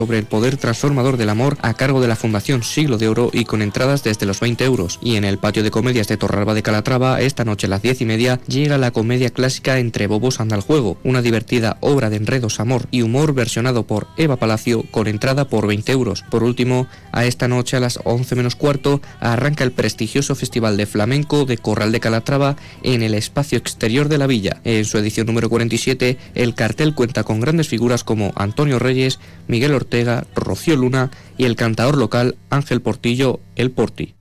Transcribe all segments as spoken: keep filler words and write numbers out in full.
sobre el poder transformador del amor a cargo de la Fundación Siglo de Oro y con entradas desde los veinte euros. Y en el patio de comedias de Torralba de Calatrava, esta noche a las diez y media, llega la comedia clásica Entre bobos anda el juego, una divertida obra de enredos, amor y humor versionado por Eva Palacio con entrada por veinte euros. Por último, a esta noche a las once menos cuarto arranca el prestigioso Festival de Flamenco de Corral de Calatrava en el espacio exterior de la villa. En su edición número cuarenta y siete, el cartel cuenta con grandes figuras como Antonio Reyes, Miguel Ortega, Rocío Luna y el cantador local Ángel Portillo, El Porti.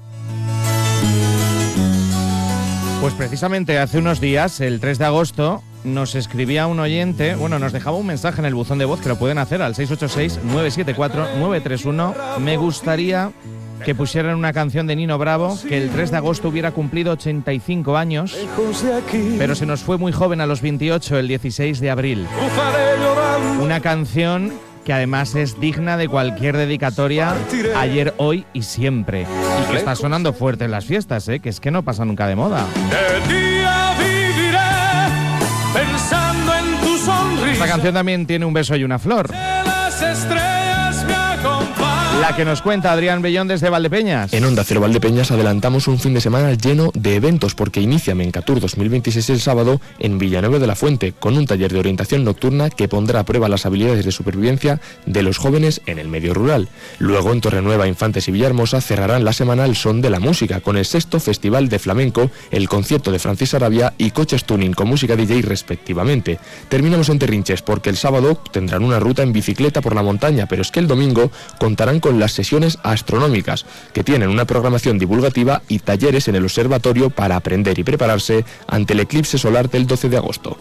Pues precisamente hace unos días, el tres de agosto, nos escribía un oyente, bueno, nos dejaba un mensaje en el buzón de voz, que lo pueden hacer al seis ocho seis, nueve siete cuatro, nueve tres uno. Me gustaría que pusieran una canción de Nino Bravo, que el tres de agosto hubiera cumplido ochenta y cinco años, pero se nos fue muy joven a los veintiocho, el dieciséis de abril. Una canción que además es digna de cualquier dedicatoria, ayer, hoy y siempre. Y que está sonando fuerte en las fiestas, ¿eh? Que es que no pasa nunca de moda. De día viviré pensando en tu sonrisa. Esta canción también tiene un beso y una flor. Las estrellas me acompañan. La que nos cuenta Adrián Bellón desde Valdepeñas. En Onda Cero Valdepeñas adelantamos un fin de semana lleno de eventos porque inicia Mencatur dos mil veintiséis el sábado en Villanueva de la Fuente con un taller de orientación nocturna que pondrá a prueba las habilidades de supervivencia de los jóvenes en el medio rural. Luego en Torrenueva, Infantes y Villahermosa cerrarán la semana el Son de la Música con el sexto Festival de Flamenco, el concierto de Francis Arabia y Coches Tuning con música D J respectivamente. Terminamos en Terrinches porque el sábado tendrán una ruta en bicicleta por la montaña, pero es que el domingo contarán con las sesiones astronómicas, que tienen una programación divulgativa y talleres en el observatorio para aprender y prepararse ante el eclipse solar del doce de agosto.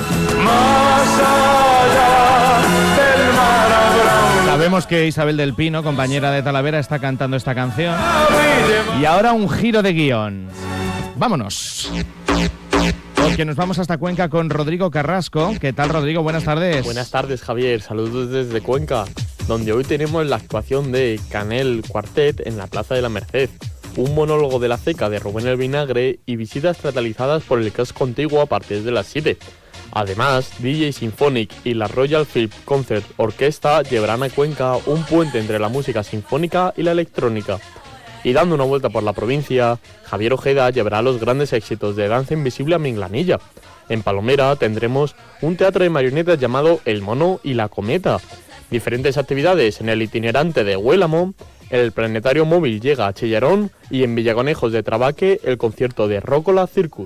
Sabemos que Isabel del Pino, compañera de Talavera, está cantando esta canción. Y ahora un giro de guión. Vámonos. Porque nos vamos hasta Cuenca con Rodrigo Carrasco. ¿Qué tal, Rodrigo? Buenas tardes. Buenas tardes, Javier. Saludos desde Cuenca, donde hoy tenemos la actuación de Canel Quartet en la Plaza de la Merced, un monólogo de la ceca de Rubén el Vinagre y visitas teatralizadas por el casco contiguo a partir de las siete. Además, D J Symphonic y la Royal Philp Concert Orquesta llevarán a Cuenca un puente entre la música sinfónica y la electrónica. Y dando una vuelta por la provincia, Javier Ojeda llevará los grandes éxitos de Danza Invisible a Minglanilla. En Palomera tendremos un teatro de marionetas llamado El Mono y la Cometa. Diferentes actividades en el itinerante de Huélamo, el planetario móvil llega a Chillarón y en Villaconejos de Trabaque el concierto de Rócola Circus.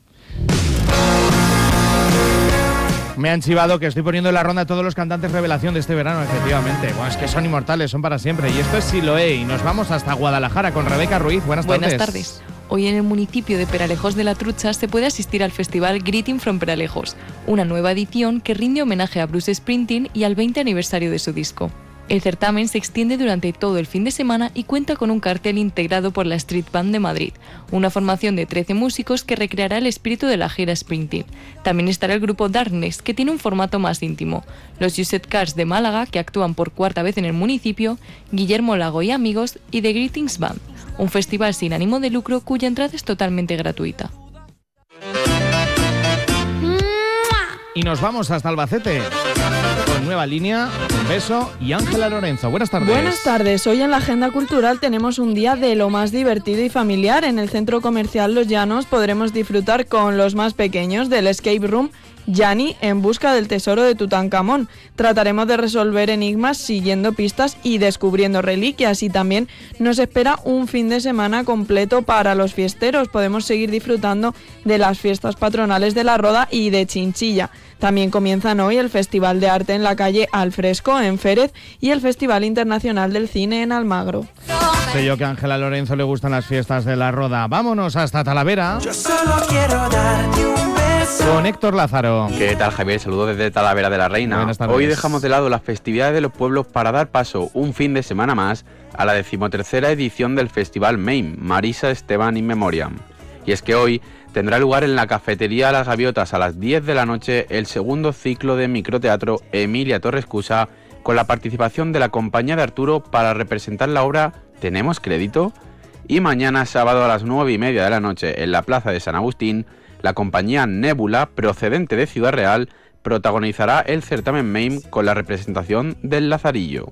Me han chivado que estoy poniendo en la ronda a todos los cantantes revelación de este verano, efectivamente. Bueno, es que son inmortales, son para siempre. Y esto es Siloé y nos vamos hasta Guadalajara con Rebeca Ruiz. Buenas tardes. Buenas tardes. Hoy en el municipio de Peralejos de la Trucha se puede asistir al festival Greeting from Peralejos, una nueva edición que rinde homenaje a Bruce Springsteen y al veinte aniversario de su disco. El certamen se extiende durante todo el fin de semana y cuenta con un cartel integrado por la Street Band de Madrid, una formación de trece músicos que recreará el espíritu de la gira Springsteen. También estará el grupo Darkness, que tiene un formato más íntimo, los Used Cars de Málaga, que actúan por cuarta vez en el municipio, Guillermo Lago y amigos, y The Greetings Band, un festival sin ánimo de lucro cuya entrada es totalmente gratuita. Y nos vamos hasta Albacete con Nueva Línea, Un Beso y Ángela Lorenzo. Buenas tardes. Buenas tardes. Hoy en la agenda cultural tenemos un día de lo más divertido y familiar. En el centro comercial Los Llanos podremos disfrutar con los más pequeños del escape room Yanni en busca del tesoro de Tutankamón. Trataremos de resolver enigmas siguiendo pistas y descubriendo reliquias, y también nos espera un fin de semana completo para los fiesteros. Podemos seguir disfrutando de las fiestas patronales de La Roda y de Chinchilla. También comienzan hoy el Festival de Arte en la Calle Al Fresco en Férez y el Festival Internacional del Cine en Almagro. Sé yo que a Ángela Lorenzo le gustan las fiestas de La Roda. Vámonos hasta Talavera. Yo solo quiero darte un beso. Con Héctor Lázaro. ¿Qué tal, Javier? Saludos desde Talavera de la Reina. Hoy dejamos de lado las festividades de los pueblos para dar paso un fin de semana más a la decimotercera edición del Festival M E I M, Marisa Esteban in Memoriam. Y es que hoy tendrá lugar en la cafetería Las Gaviotas a las diez de la noche el segundo ciclo de microteatro Emilia Torres Cusa, con la participación de la compañía de Arturo para representar la obra ¿Tenemos crédito? Y mañana sábado a las nueve y media de la noche en la plaza de San Agustín, la compañía Nébula, procedente de Ciudad Real, protagonizará el certamen MAME con la representación del Lazarillo.